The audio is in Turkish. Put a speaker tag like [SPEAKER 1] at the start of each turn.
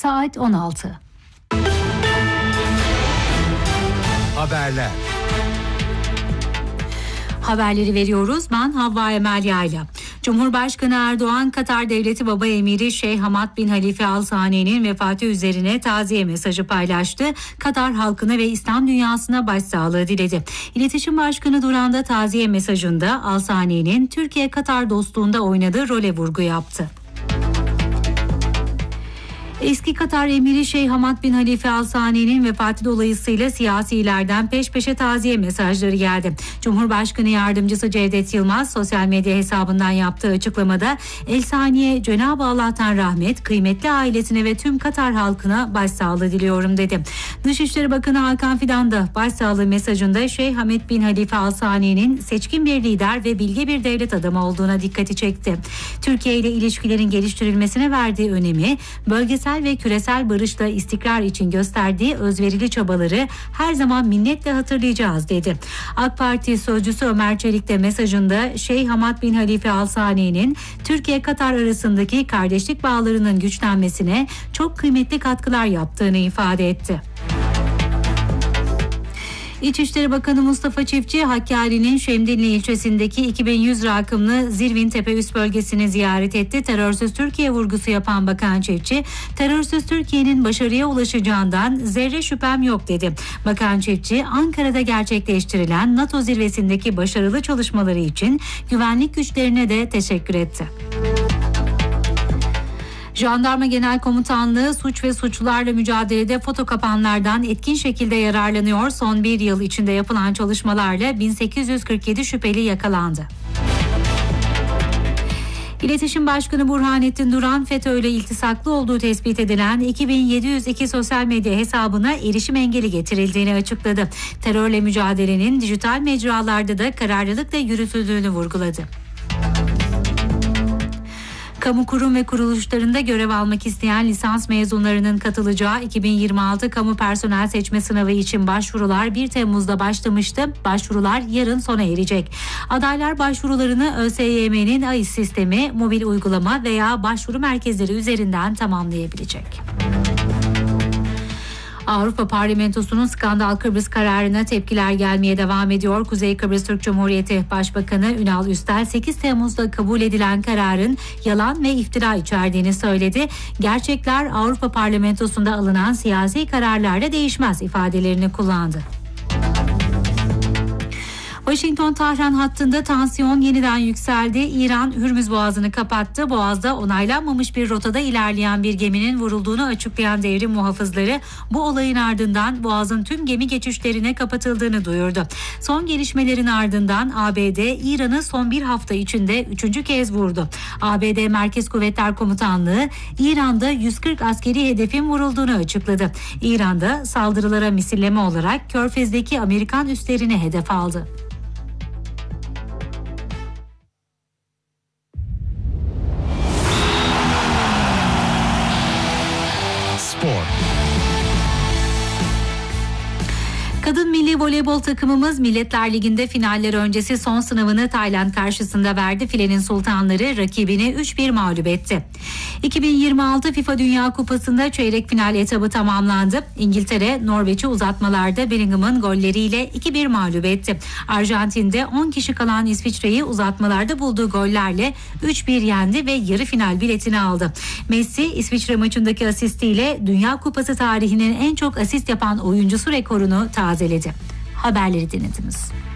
[SPEAKER 1] Saat 16.
[SPEAKER 2] Haberler.
[SPEAKER 3] Haberleri veriyoruz. Ben Havva Emel Yayla. Cumhurbaşkanı Erdoğan, Katar Devleti Baba Emiri Şeyh Hamad bin Halife Al Sani'nin vefatı üzerine taziye mesajı paylaştı. Katar halkına ve İslam dünyasına başsağlığı diledi. İletişim Başkanı Duran da taziye mesajında Al Sani'nin Türkiye-Katar dostluğunda oynadığı role vurgu yaptı. Eski Katar Emiri Şeyh Hamad bin Halife Al Sani'nin vefatı dolayısıyla siyasilerden peş peşe taziye mesajları geldi. Cumhurbaşkanı Yardımcısı Cevdet Yılmaz sosyal medya hesabından yaptığı açıklamada El Sani'ye Cenab-ı Allah'tan rahmet, kıymetli ailesine ve tüm Katar halkına başsağlığı diliyorum dedi. Dışişleri Bakanı Hakan Fidan da başsağlığı mesajında Şeyh Hamad bin Halife Al Sani'nin seçkin bir lider ve bilge bir devlet adamı olduğuna dikkati çekti. Türkiye ile ilişkilerin geliştirilmesine verdiği önemi, bölgesel ve küresel barışla istikrar için gösterdiği özverili çabaları her zaman minnetle hatırlayacağız dedi. AK Parti sözcüsü Ömer Çelik de mesajında Şeyh Hamad bin Halife Al Sani'nin Türkiye-Katar arasındaki kardeşlik bağlarının güçlenmesine çok kıymetli katkılar yaptığını ifade etti. İçişleri Bakanı Mustafa Çiftçi, Hakkari'nin Şemdinli ilçesindeki 2100 rakımlı Zirvin Tepe üst bölgesini ziyaret etti. Terörsüz Türkiye vurgusu yapan Bakan Çiftçi, terörsüz Türkiye'nin başarıya ulaşacağından zerre şüphem yok dedi. Bakan Çiftçi, Ankara'da gerçekleştirilen NATO zirvesindeki başarılı çalışmaları için güvenlik güçlerine de teşekkür etti. Jandarma Genel Komutanlığı suç ve suçlularla mücadelede foto kapanlardan etkin şekilde yararlanıyor. Son bir yıl içinde yapılan çalışmalarla 1847 şüpheli yakalandı. İletişim Başkanı Burhanettin Duran, FETÖ ile iltisaklı olduğu tespit edilen 2702 sosyal medya hesabına erişim engeli getirildiğini açıkladı. Terörle mücadelenin dijital mecralarda da kararlılıkla yürütüldüğünü vurguladı. Kamu kurum ve kuruluşlarında görev almak isteyen lisans mezunlarının katılacağı 2026 kamu personel seçme sınavı için başvurular 1 Temmuz'da başlamıştı. Başvurular yarın sona erecek. Adaylar başvurularını ÖSYM'nin AİS sistemi, mobil uygulama veya başvuru merkezleri üzerinden tamamlayabilecek. Avrupa Parlamentosu'nun skandal Kıbrıs kararına tepkiler gelmeye devam ediyor. Kuzey Kıbrıs Türk Cumhuriyeti Başbakanı Ünal Üstel 8 Temmuz'da kabul edilen kararın yalan ve iftira içerdiğini söyledi. Gerçekler Avrupa Parlamentosu'nda alınan siyasi kararlarla değişmez ifadelerini kullandı. Washington-Tahran hattında tansiyon yeniden yükseldi. İran Hürmüz Boğazı'nı kapattı. Boğaz'da onaylanmamış bir rotada ilerleyen bir geminin vurulduğunu açıklayan devrim muhafızları bu olayın ardından Boğaz'ın tüm gemi geçişlerine kapatıldığını duyurdu. Son gelişmelerin ardından ABD İran'ı son bir hafta içinde 3. kez vurdu. ABD Merkez Kuvvetler Komutanlığı İran'da 140 askeri hedefin vurulduğunu açıkladı. İran'da saldırılara misilleme olarak Körfez'deki Amerikan üslerini hedef aldı. Kadın milli voleybol takımımız Milletler Ligi'nde finaller öncesi son sınavını Tayland karşısında verdi. Filenin sultanları rakibini 3-1 mağlup etti. 2026 FIFA Dünya Kupası'nda çeyrek final etabı tamamlandı. İngiltere, Norveç'i uzatmalarda Bellingham'ın golleriyle 2-1 mağlup etti. Arjantin'de 10 kişi kalan İsviçre'yi uzatmalarda bulduğu gollerle 3-1 yendi ve yarı final biletini aldı. Messi, İsviçre maçındaki asistiyle Dünya Kupası tarihinin en çok asist yapan oyuncusu rekorunu tazeledi. Haberleri dinlediniz.